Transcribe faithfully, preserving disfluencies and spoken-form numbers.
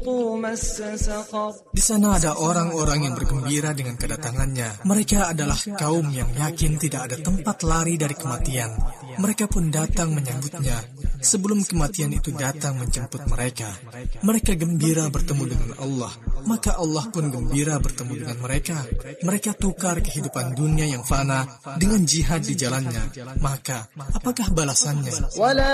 Di sana ada orang-orang yang bergembira dengan kedatangannya. Mereka adalah kaum yang yakin tidak ada tempat lari dari kematian. Mereka pun datang menyambutnya sebelum kematian itu datang menjemput mereka. Mereka gembira bertemu dengan Allah, maka Allah pun gembira bertemu dengan mereka. Mereka tukar kehidupan dunia yang fana dengan jihad di jalannya. Maka apakah balasannya?